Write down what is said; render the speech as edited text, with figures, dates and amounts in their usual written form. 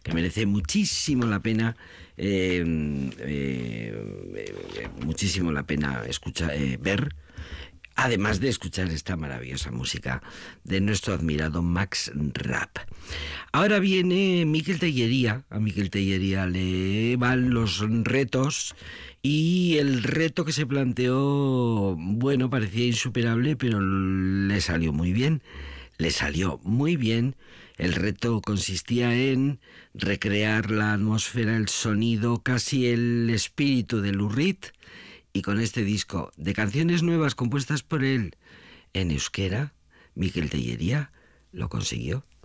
que merece muchísimo la pena, muchísimo la pena escuchar, ver, además de escuchar esta maravillosa música de nuestro admirado Max Rapp. Ahora viene Miquel Tellería. A Miquel Tellería le van los retos, y el reto que se planteó, bueno, parecía insuperable, pero le salió muy bien. Le salió muy bien. El reto consistía en recrear la atmósfera, el sonido, casi el espíritu de Lou Reed, y con este disco de canciones nuevas compuestas por él en euskera, Miquel Tellería lo consiguió.